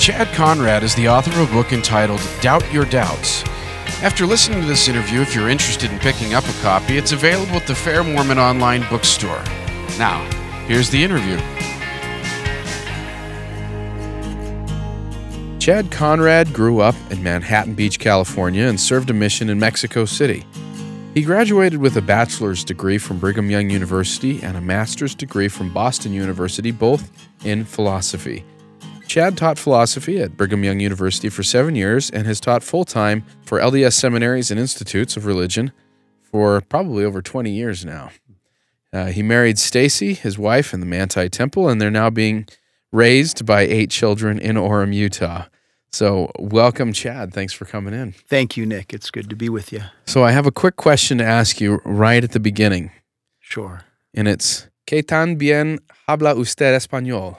Chad Conrad is the author of a book entitled Doubt Your Doubts. After listening to this interview, if you're interested in picking up a copy, it's available at the Fair Mormon online bookstore. Now, here's the interview. Chad Conrad grew up in Manhattan Beach, California, and served a mission in Mexico City. He graduated with a bachelor's degree from Brigham Young University and a master's degree from Boston University, both in philosophy. Chad taught philosophy at Brigham Young University for 7 years and has taught full-time for LDS seminaries and institutes of religion for probably over 20 years now. He married Stacy, his wife, in the Manti Temple, and they're now being raised by 8 children in Orem, Utah. So welcome, Chad. Thanks for coming in. Thank you, Nick. It's good to be with you. So I have a quick question to ask you right at the beginning. Sure. And it's, ¿Qué tan bien habla usted español?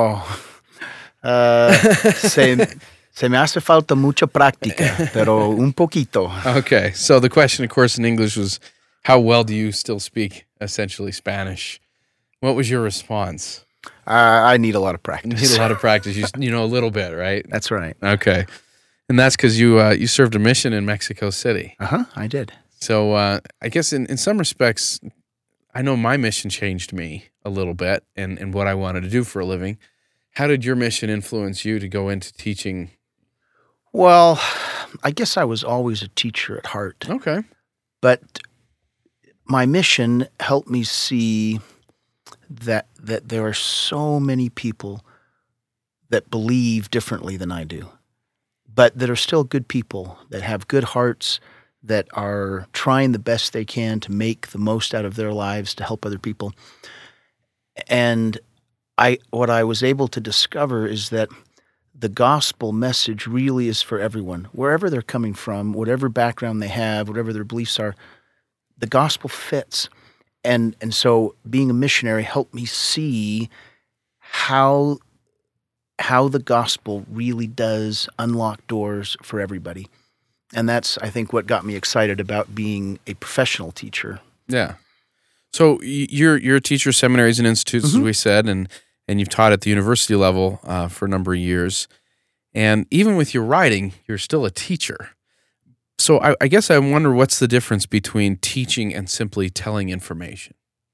Se me hace falta mucha práctica, pero un poquito. Okay. So the question, of course, in English was, how well do you still speak essentially Spanish? What was your response? I need a lot of practice. You need a lot of practice. You know a little bit, right? That's right. Okay. And that's because you served a mission in Mexico City. I did. So I guess in some respects, I know my mission changed me a little bit and what I wanted to do for a living. How did your mission influence you to go into teaching? Well, I guess I was always a teacher at heart. Okay. But my mission helped me see that there are so many people that believe differently than I do, but that are still good people, that have good hearts, that are trying the best they can to make the most out of their lives to help other people. And what I was able to discover is that the gospel message really is for everyone, wherever they're coming from, whatever background they have, whatever their beliefs are, the gospel fits. And so being a missionary helped me see how the gospel really does unlock doors for everybody. And that's, I think, what got me excited about being a professional teacher. Yeah. So you're a teacher of seminaries and institutes, as we said, and you've taught at the university level for a number of years. And even with your writing, you're still a teacher. So I guess I wonder what's the difference between teaching and simply telling information?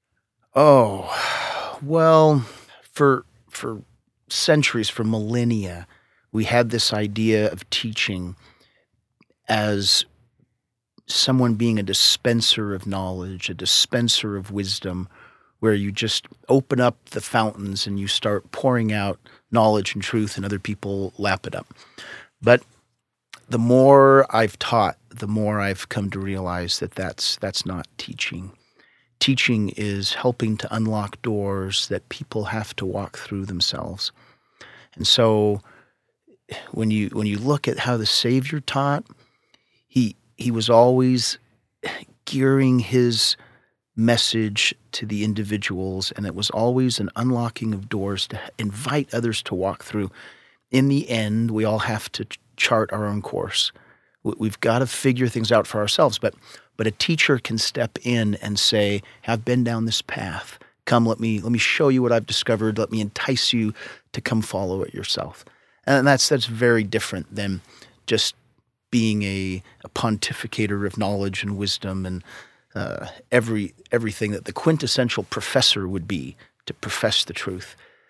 Oh, well, for centuries, for millennia, we had this idea of teaching as someone being a dispenser of knowledge, a dispenser of wisdom, where you just open up the fountains and you start pouring out knowledge and truth and other people lap it up. But the more I've taught, the more I've come to realize that that's not teaching. Teaching is helping to unlock doors that people have to walk through themselves. And so when you look at how the Savior taught, he was always gearing his message to the individuals, and it was always an unlocking of doors to invite others to walk through. In the end, we all have to chart our own course. We've got to figure things out for ourselves, but a teacher can step in and say, "I've been down this path. Come, let me show you what I've discovered. Let me entice you to come follow it yourself." And that's very different than just being a pontificator of knowledge and wisdom and everything that the quintessential professor would be, to profess the truth.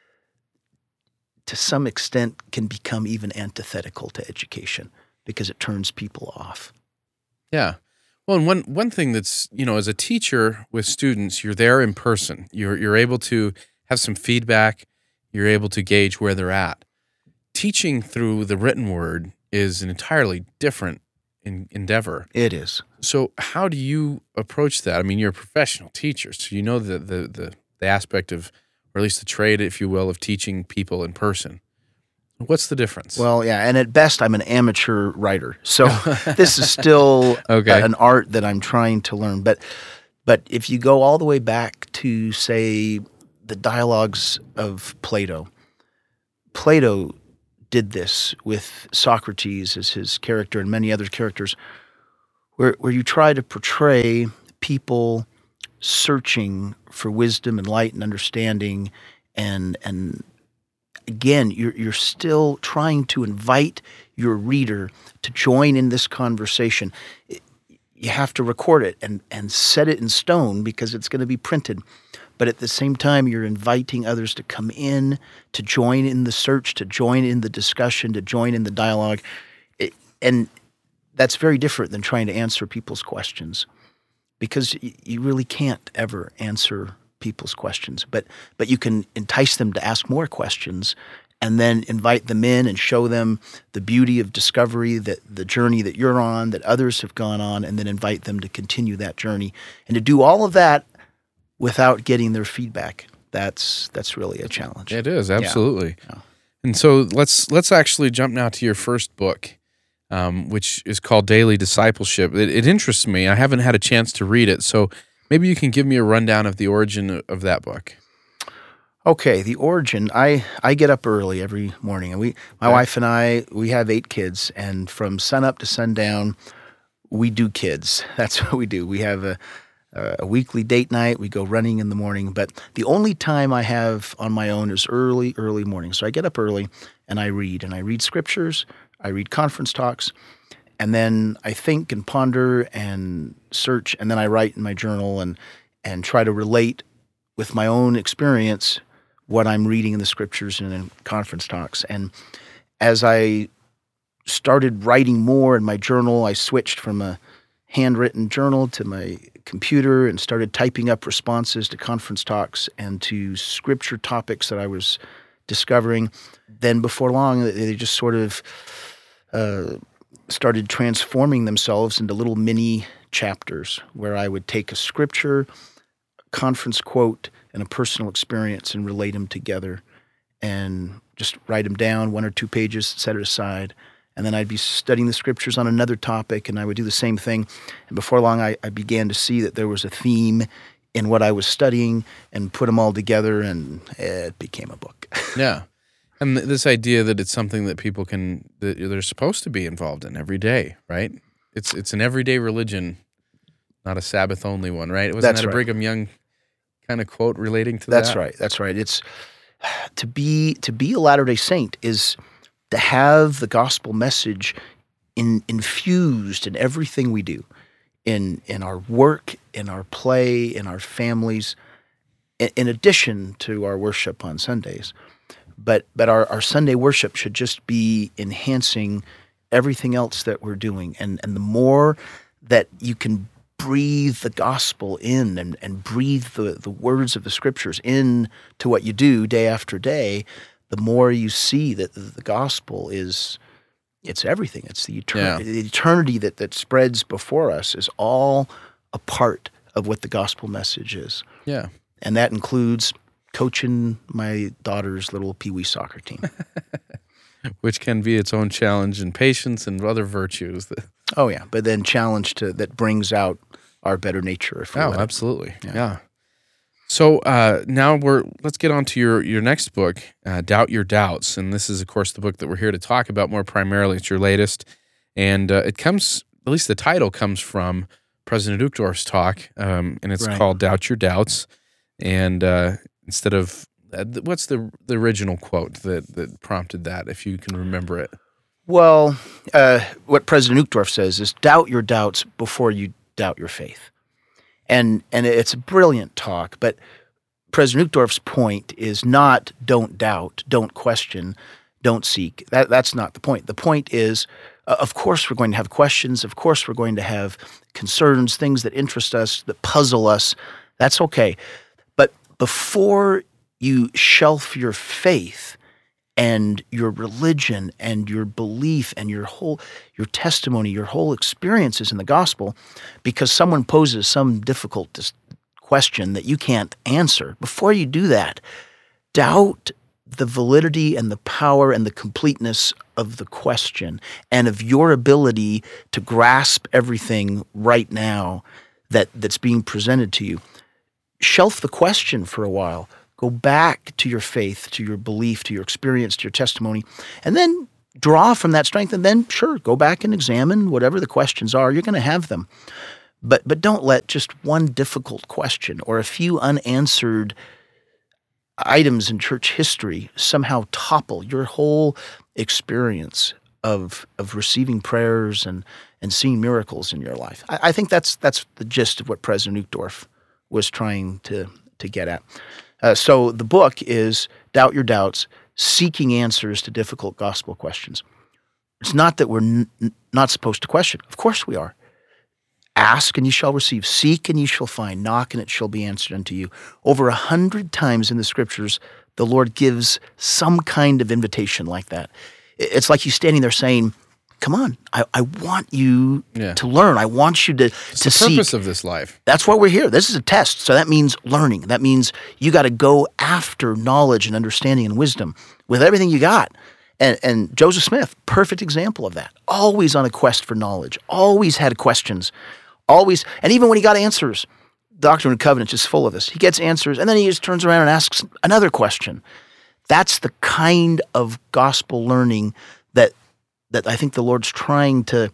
To some extent can become even antithetical to education because it turns people off. Yeah. Well, and one thing that's, as a teacher with students, you're there in person. You're able to have some feedback. You're able to gauge where they're at. Teaching through the written word is an entirely different endeavor. It is. So how do you approach that? I mean, you're a professional teacher, so you know the aspect of, or at least the trade, if you will, of teaching people in person. What's the difference? Well, yeah, and at best, I'm an amateur writer. So this is still an art that I'm trying to learn. But if you go all the way back to, say, the dialogues of Plato did this with Socrates as his character and many other characters, where you try to portray people searching for wisdom and light and understanding and again, you're still trying to invite your reader to join in this conversation. You have to record it and set it in stone because it's going to be printed. But at the same time, you're inviting others to come in, to join in the search, to join in the discussion, to join in the dialogue. And that's very different than trying to answer people's questions, because you really can't ever answer people's questions. But you can entice them to ask more questions and then invite them in and show them the beauty of discovery, that the journey that you're on, that others have gone on, and then invite them to continue that journey. And to do all of that without getting their feedback, that's really a challenge. It is, absolutely. Yeah. And so let's actually jump now to your first book, which is called Daily Discipleship. It interests me. I haven't had a chance to read it, so maybe you can give me a rundown of the origin of that book. Okay, the origin. I get up early every morning, and my wife and I, we have 8 kids, and from sunup to sundown, we do kids. That's what we do. We have a weekly date night. We go running in the morning, but the only time I have on my own is early morning. So I get up early and I read scriptures, I read conference talks, and then I think and ponder and search, and then I write in my journal and try to relate with my own experience what I'm reading in the scriptures and in conference talks. And as I started writing more in my journal, I switched from a handwritten journal to my computer and started typing up responses to conference talks and to scripture topics that I was discovering. Then before long, they just sort of started transforming themselves into little mini chapters where I would take a scripture, a conference quote, and a personal experience and relate them together and just write them down, 1 or 2 pages, set it aside. And then I'd be studying the scriptures on another topic, and I would do the same thing. And before long, I began to see that there was a theme in what I was studying and put them all together, and it became a book. Yeah. And this idea that it's something that people that they're supposed to be involved in every day, right? It's an everyday religion, not a Sabbath-only one, right? Wasn't that a Brigham Young kind of quote relating to that? That's right. It's to be a Latter-day Saint is to have the gospel message infused in everything we do, in our work, in our play, in our families, in addition to our worship on Sundays. But our Sunday worship should just be enhancing everything else that we're doing. And the more that you can breathe the gospel in and breathe the words of the scriptures in to what you do day after day, the more you see that the gospel it's everything. It's the eternity that spreads before us is all a part of what the gospel message is. Yeah. And that includes coaching my daughter's little peewee soccer team. Which can be its own challenge and patience and other virtues. Oh, yeah. But then challenge that brings out our better nature. If we let it. Absolutely. Yeah. So now let's get on to your next book, Doubt Your Doubts. And this is, of course, the book that we're here to talk about more primarily. It's your latest. And it comes, at least the title comes from President Uchtdorf's talk, and it's called Doubt Your Doubts. And instead of, what's the original quote that prompted that, if you can remember it? Well, what President Uchtdorf says is, doubt your doubts before you doubt your faith. And it's a brilliant talk, but President Uchtdorf's point is not don't doubt, don't question, don't seek. That's not the point. The point is, of course we're going to have questions. Of course we're going to have concerns, things that interest us, that puzzle us. That's okay. But before you shelf your faith and your religion and your belief and your testimony, your whole experiences in the gospel, because someone poses some difficult question that you can't answer, before you do that, doubt the validity and the power and the completeness of the question and of your ability to grasp everything right now that's being presented to you. Shelf the question for a while. Go back to your faith, to your belief, to your experience, to your testimony, and then draw from that strength, and then, sure, go back and examine whatever the questions are. You're going to have them. But don't let just one difficult question or a few unanswered items in church history somehow topple your whole experience of receiving prayers and seeing miracles in your life. I think that's the gist of what President Uchtdorf was trying to get at. So the book is Doubt Your Doubts, Seeking Answers to Difficult Gospel Questions. It's not that we're not supposed to question. Of course we are. Ask and you shall receive. Seek and you shall find. Knock and it shall be answered unto you. Over 100 times in the Scriptures, the Lord gives some kind of invitation like that. It's like he's standing there saying, come on, I want you to learn. I want you to It's the seek. purpose of this life. That's why we're here. This is a test. So that means learning. That means you got to go after knowledge and understanding and wisdom with everything you got. And Joseph Smith, perfect example of that. Always on a quest for knowledge. Always had questions. Always. And even when he got answers, Doctrine and Covenants is full of this. He gets answers, and then he just turns around and asks another question. That's the kind of gospel learning that I think the Lord's trying to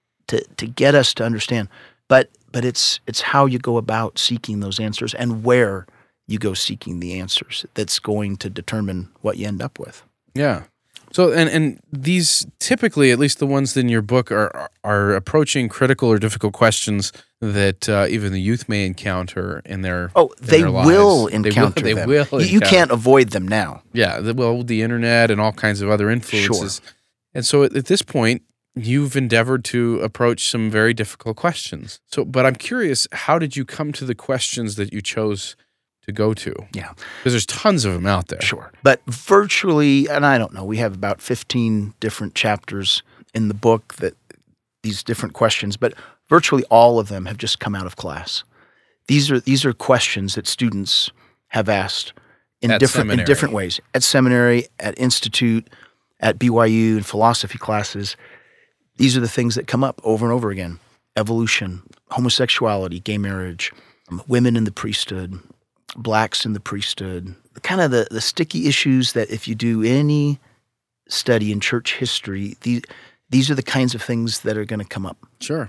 get us to understand. But it's how you go about seeking those answers and where you go seeking the answers that's going to determine what you end up with. Yeah. So, and these typically, at least the ones in your book, are approaching critical or difficult questions that even the youth may encounter in their they lives. will encounter them. They will. You can't avoid them now. Yeah. The internet and all kinds of other influences. Sure. And so at this point, you've endeavored to approach some very difficult questions. So, but I'm curious, how did you come to the questions that you chose to go to? Yeah. Because there's tons of them out there. Sure. But virtually, and I don't know, we have about 15 different chapters in the book that these different questions, but virtually all of them have just come out of class. These are questions that students have asked in different ways. At seminary, at institute, at BYU in philosophy classes. These are the things that come up over and over again. Evolution, homosexuality, gay marriage, women in the priesthood, blacks in the priesthood, kind of the sticky issues that if you do any study in church history, these are the kinds of things that are going to come up. Sure.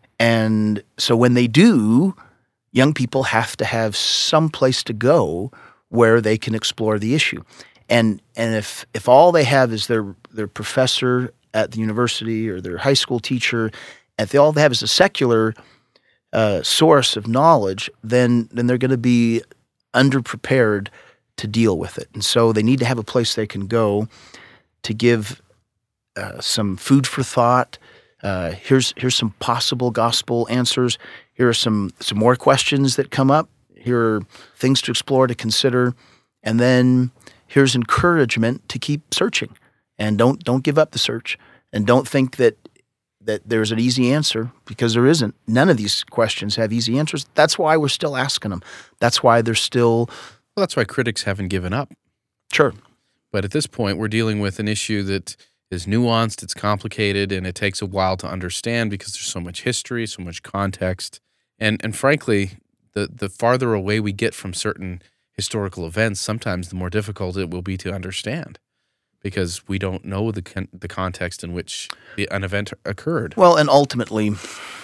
And so when they do, young people have to have some place to go where they can explore the issue. And if all they have is their professor at the university or their high school teacher, and all they have is a secular source of knowledge, then they're going to be underprepared to deal with it. And so they need to have a place they can go to give some food for thought. Here's some possible gospel answers. Here are some more questions that come up. Here are things to explore, to consider. And then here's encouragement to keep searching. And don't give up the search. And don't think that there's an easy answer, because there isn't. None of these questions have easy answers. That's why we're still asking them. That's why they're still... Well, that's why critics haven't given up. Sure. But at this point, we're dealing with an issue that is nuanced, it's complicated, and it takes a while to understand because there's so much history, so much context. And frankly, the farther away we get from certain historical events, sometimes the more difficult it will be to understand, because we don't know the context in which an event occurred. Well, and ultimately,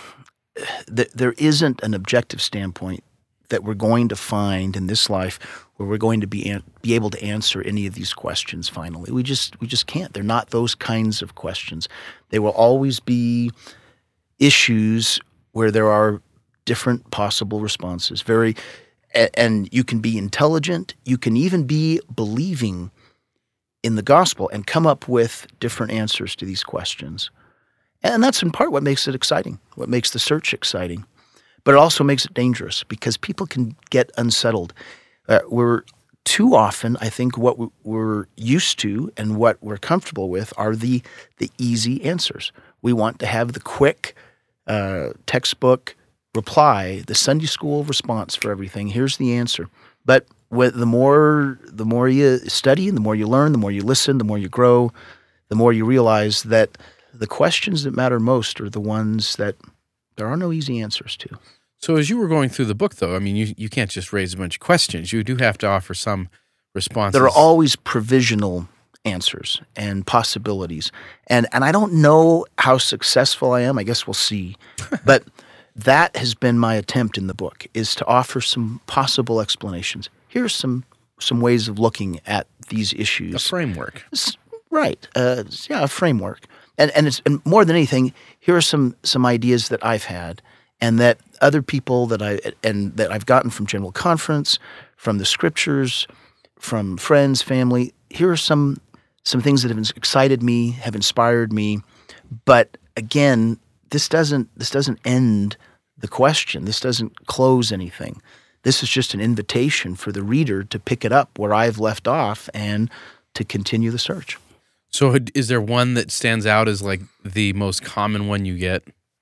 there isn't an objective standpoint that we're going to find in this life where we're going to be able to answer any of these questions finally. We just can't. They're not those kinds of questions. They will always be issues where there are different possible responses. And you can be intelligent. You can even be believing in the gospel and come up with different answers to these questions. And that's in part what makes it exciting, what makes the search exciting. But it also makes it dangerous because people can get unsettled. We're too often, I think, what we're used to and what we're comfortable with are the easy answers. We want to have the quick textbook reply, the Sunday school response for everything. Here's the answer. But the more you study and the more you learn, the more you listen, the more you grow, the more you realize that the questions that matter most are the ones that there are no easy answers to. So as you were going through the book, though, I mean, you can't just raise a bunch of questions. You do have to offer some responses. There are always provisional answers and possibilities. And I don't know how successful I am. I guess we'll see. But that has been my attempt in the book, is to offer some possible explanations. Here's some some ways of looking at these issues. A framework. Right. A framework. And more than anything, here are some ideas that I've had and that other people that I've gotten from General Conference, from the Scriptures, from friends, family. Here are some things that have excited me, have inspired me. But again, this doesn't end the question. This doesn't close anything. This is just an invitation for the reader to pick it up where I've left off and to continue the search. So is there one that stands out as like the most common one you get?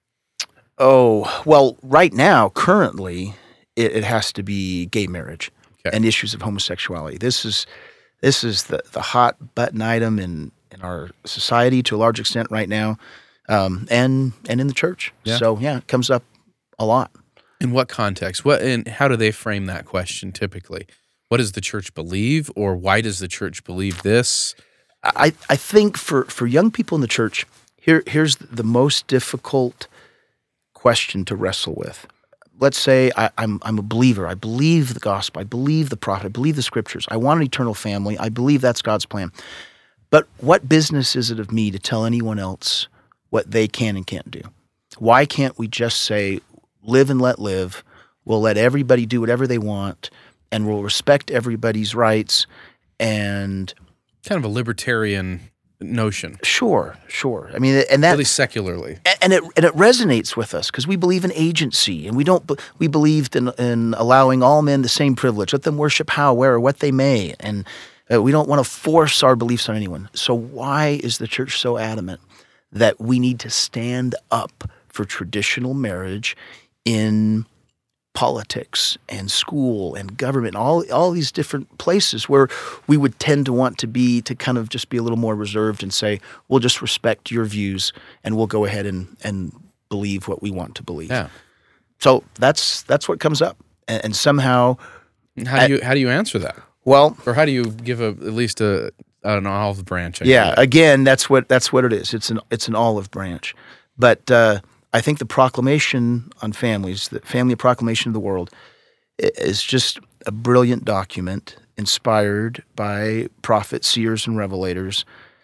Oh, well, right now, currently, it has to be gay marriage and issues of homosexuality. This is the hot button item in our society to a large extent right now, and in the church. Yeah. So it comes up a lot. In what context? And how do they frame that question typically? What does the church believe, or why does the church believe this? I think for young people in the church, here's the most difficult question to wrestle with. Let's say I'm a believer. I believe the gospel. I believe the prophet. I believe the Scriptures. I want an eternal family. I believe that's God's plan. But what business is it of me to tell anyone else what they can and can't do? Why can't we just say, live and let live? We'll let everybody do whatever they want, and we'll respect everybody's rights. And kind of a libertarian notion. Sure. I mean, and that really secularly, and it resonates with us because we believe in agency, and we believed in allowing all men the same privilege. Let them worship how, where, or what they may, and we don't want to force our beliefs on anyone. So why is the church so adamant that we need to stand up for traditional marriage in politics and school and government, all these different places where we would tend to want to kind of just be a little more reserved and say, we'll just respect your views and we'll go ahead and believe what we want to believe. Yeah. So that's what comes up, and somehow. How do you answer that? Well, or how do you give at least an olive branch? Again, that's what it is. It's an olive branch, but. I think the Proclamation on Families, the Family Proclamation of the World, is just a brilliant document inspired by prophets, seers, and revelators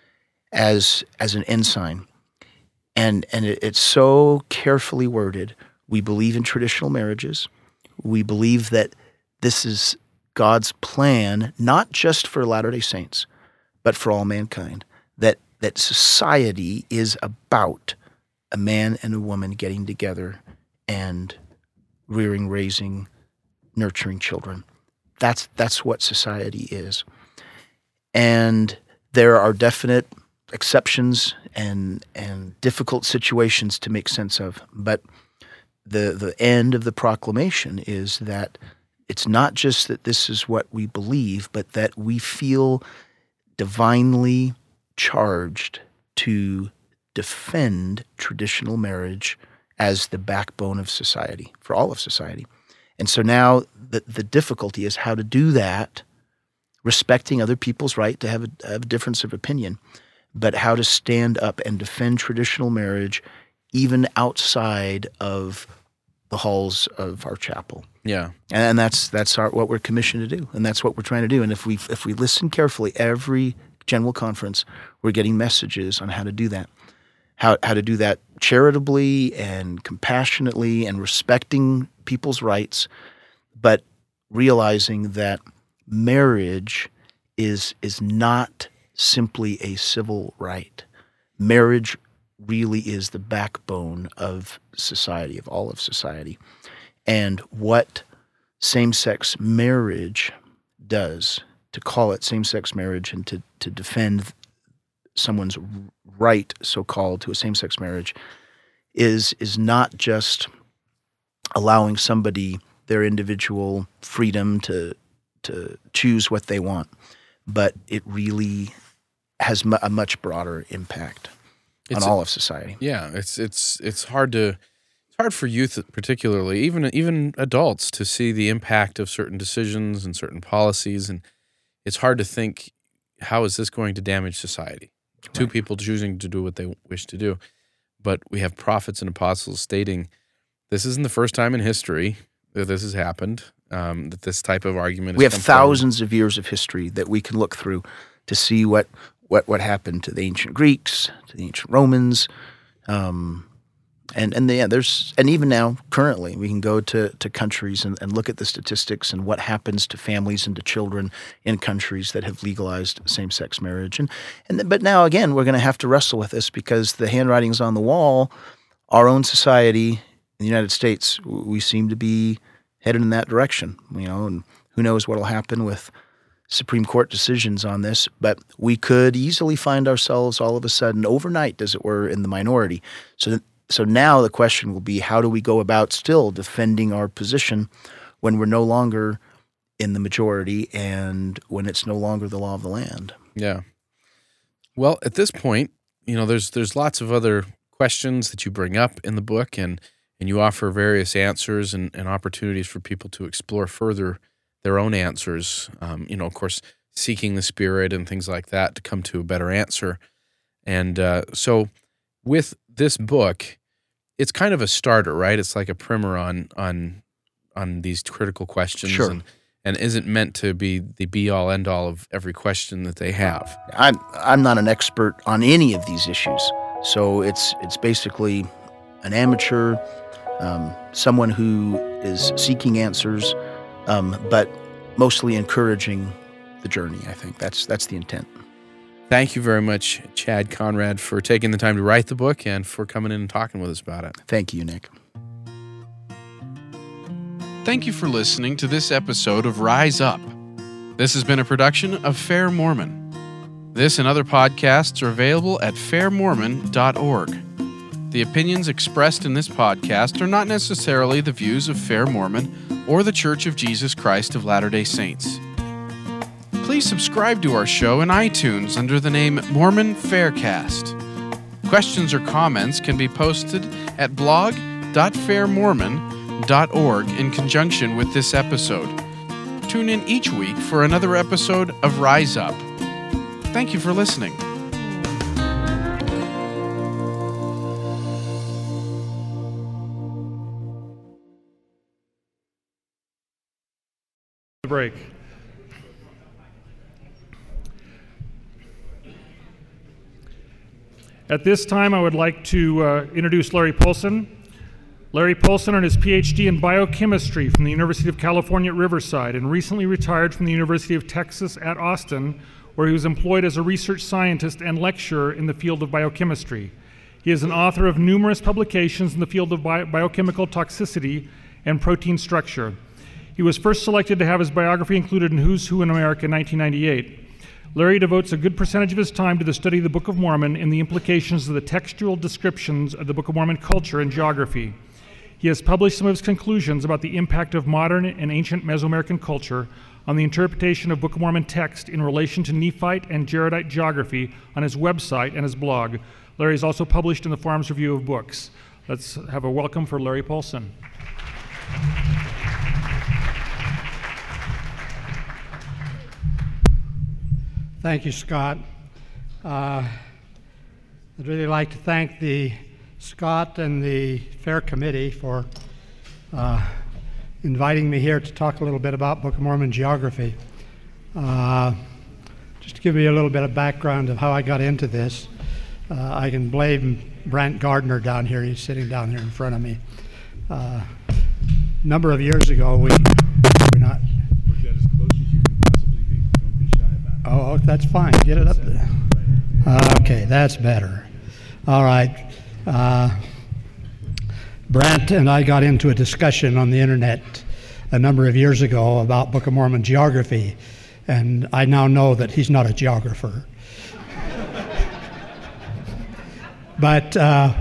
as an ensign. And it's so carefully worded. We believe in traditional marriages. We believe that this is God's plan, not just for Latter-day Saints, but for all mankind, that society is about a man and a woman getting together and rearing, raising, nurturing children. That's what society is. And there are definite exceptions and difficult situations to make sense of. But the end of the proclamation is that it's not just that this is what we believe, but that we feel divinely charged to defend traditional marriage as the backbone of society, for all of society. And so now the difficulty is how to do that, respecting other people's right to have a difference of opinion, but how to stand up and defend traditional marriage even outside of the halls of our chapel. Yeah. And that's what we're commissioned to do, and that's what we're trying to do. And if we listen carefully, every General Conference, we're getting messages on how to do that. How to do that charitably and compassionately and respecting people's rights, but realizing that marriage is not simply a civil right. Marriage really is the backbone of society, of all of society. And what same-sex marriage does, to call it same-sex marriage and to defend someone's right, so-called, to a same-sex marriage, is not just allowing somebody their individual freedom to choose what they want, but it really has a much broader impact on all of society. Yeah, it's hard for youth particularly, even adults, to see the impact of certain decisions and certain policies, and it's hard to think, how is this going to damage society? Right. Two people choosing to do what they wish to do. But we have prophets and apostles stating this isn't the first time in history that this has happened. that this type of argument. We have thousands of years of history that we can look through to see what happened to the ancient Greeks, to the ancient Romans, and even now currently we can go to countries and look at the statistics and what happens to families and to children in countries that have legalized same-sex marriage. But now again we're going to have to wrestle with this because the handwriting's on the wall. Our own society in the United States, we seem to be headed in that direction, and who knows what will happen with Supreme Court decisions on this, but we could easily find ourselves all of a sudden overnight, as it were, in the minority. So now the question will be, how do we go about still defending our position when we're no longer in the majority and when it's no longer the law of the land? Yeah. Well, at this point, there's lots of other questions that you bring up in the book, and you offer various answers and opportunities for people to explore further their own answers, of course, seeking the Spirit and things like that to come to a better answer. And so with this book, it's kind of a starter, right? It's like a primer on these critical questions. Sure. And isn't meant to be the be-all, end-all of every question that they have. I'm not an expert on any of these issues, so it's basically an amateur, someone who is seeking answers, but mostly encouraging the journey. I think that's the intent. Thank you very much, Chad Conrad, for taking the time to write the book and for coming in and talking with us about it. Thank you, Nick. Thank you for listening to this episode of Rise Up. This has been a production of Fair Mormon. This and other podcasts are available at fairmormon.org. The opinions expressed in this podcast are not necessarily the views of Fair Mormon or the Church of Jesus Christ of Latter-day Saints. Please subscribe to our show in iTunes under the name Mormon Faircast. Questions or comments can be posted at blog.fairmormon.org in conjunction with this episode. Tune in each week for another episode of Rise Up. Thank you for listening. Break. At this time, I would like to introduce Larry Poulson. Larry Poulson earned his PhD in biochemistry from the University of California at Riverside and recently retired from the University of Texas at Austin, where he was employed as a research scientist and lecturer in the field of biochemistry. He is an author of numerous publications in the field of biochemical toxicity and protein structure. He was first selected to have his biography included in Who's Who in America in 1998. Larry devotes a good percentage of his time to the study of the Book of Mormon and the implications of the textual descriptions of the Book of Mormon culture and geography. He has published some of his conclusions about the impact of modern and ancient Mesoamerican culture on the interpretation of Book of Mormon text in relation to Nephite and Jaredite geography on his website and his blog. Larry is also published in the Farms Review of Books. Let's have a welcome for Larry Poulson. Thank you, Scott. I'd really like to thank the Scott and the Fair Committee for inviting me here to talk a little bit about Book of Mormon geography. Just to give you a little bit of background of how I got into this, I can blame Brant Gardner down here. He's sitting down here in front of me. A number of years ago, we're not. Get as close as you can possibly be. Don't be shy about it. Oh, that's fine. Get it up there. Okay, that's better. All right. Brant and I got into a discussion on the internet a number of years ago about Book of Mormon geography, and I now know that he's not a geographer. But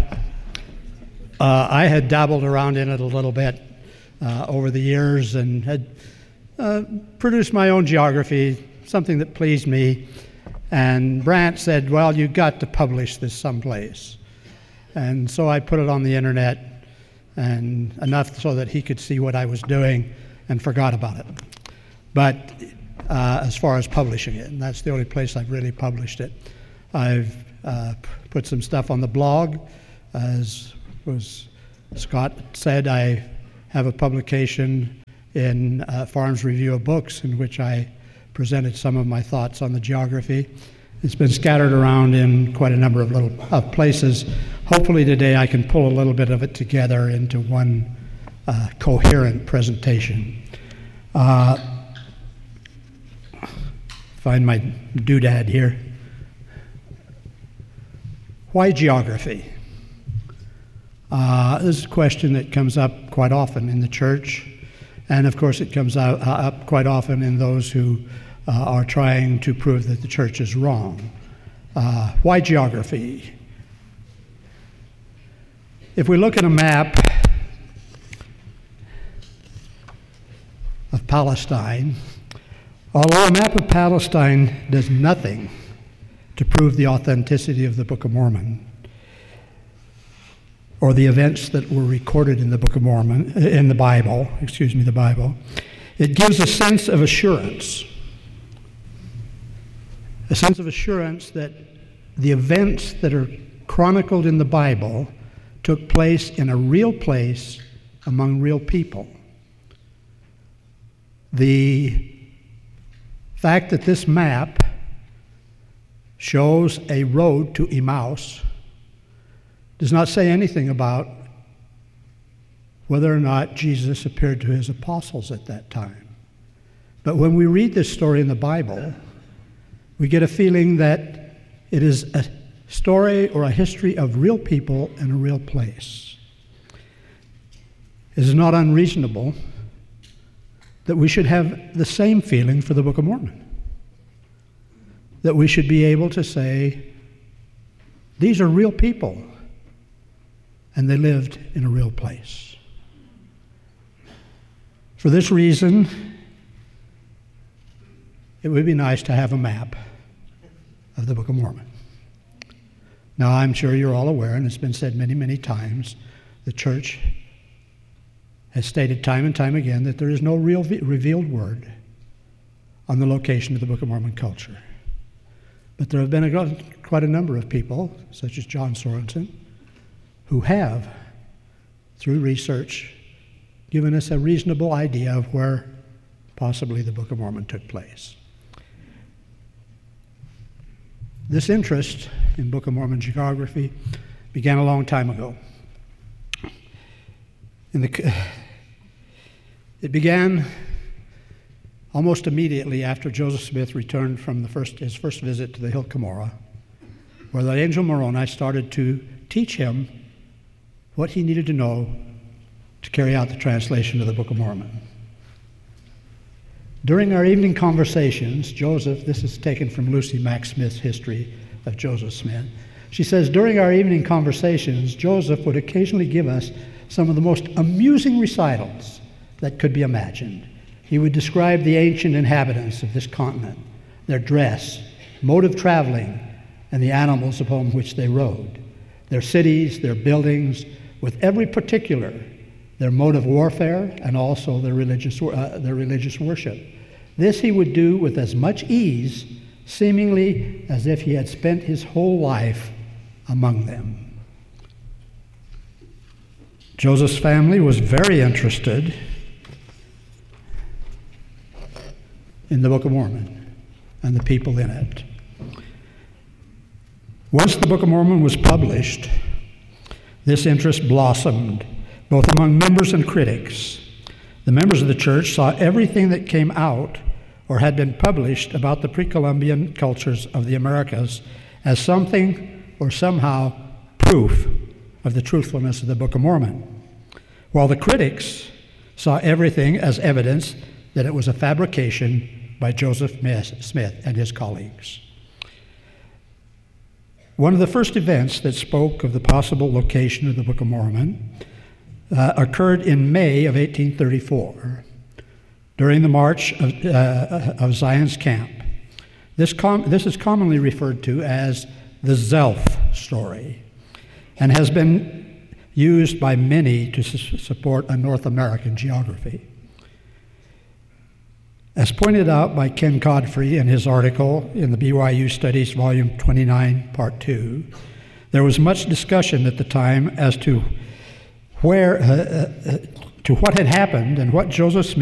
I had dabbled around in it a little bit over the years and had produced my own geography, something that pleased me. And Brant said, well, you've got to publish this someplace. And so I put it on the internet, and enough so that he could see what I was doing and forgot about it. But as far as publishing it, and that's the only place I've really published it. I've put some stuff on the blog. As was Scott said, I have a publication in Farms Review of Books, in which I presented some of my thoughts on the geography. It's been scattered around in quite a number of places. Hopefully today I can pull a little bit of it together into one coherent presentation. Find my doodad here. Why geography? This is a question that comes up quite often in the church, and of course it comes up quite often in those who are trying to prove that the church is wrong. Why geography? If we look at a map of Palestine, although a map of Palestine does nothing to prove the authenticity of the Book of Mormon, or the events that were recorded in the Book of Mormon, in the Bible, it gives a sense of assurance. A sense of assurance that the events that are chronicled in the Bible took place in a real place among real people. The fact that this map shows a road to Emmaus does not say anything about whether or not Jesus appeared to his apostles at that time. But when we read this story in the Bible, we get a feeling that it is a story or a history of real people in a real place. It is not unreasonable that we should have the same feeling for the Book of Mormon. That we should be able to say, these are real people, and they lived in a real place. For this reason, it would be nice to have a map of the Book of Mormon. Now, I'm sure you're all aware, and it's been said many, many times, the church has stated time and time again that there is no real revealed word on the location of the Book of Mormon culture. But there have been quite a number of people, such as John Sorensen, who have, through research, given us a reasonable idea of where possibly the Book of Mormon took place. This interest in Book of Mormon geography began a long time ago. It began almost immediately after Joseph Smith returned from his first visit to the Hill Cumorah, where the angel Moroni started to teach him what he needed to know to carry out the translation of the Book of Mormon. During our evening conversations, Joseph, this is taken from Lucy Mack Smith's history of Joseph Smith, she says, during our evening conversations, Joseph would occasionally give us some of the most amusing recitals that could be imagined. He would describe the ancient inhabitants of this continent, their dress, mode of traveling, and the animals upon which they rode, their cities, their buildings, with every particular, their mode of warfare, and also their religious worship. This he would do with as much ease, seemingly as if he had spent his whole life among them. Joseph's family was very interested in the Book of Mormon and the people in it. Once the Book of Mormon was published, this interest blossomed both among members and critics. The members of the church saw everything that came out or had been published about the pre-Columbian cultures of the Americas as something or somehow proof of the truthfulness of the Book of Mormon, while the critics saw everything as evidence that it was a fabrication by Joseph Smith and his colleagues. One of the first events that spoke of the possible location of the Book of Mormon occurred in May of 1834 during the march of Zion's camp. This is commonly referred to as the Zelph story and has been used by many to support a North American geography. As pointed out by Ken Godfrey in his article in the BYU Studies, Volume 29, Part 2, there was much discussion at the time as to what had happened and what Joseph Smith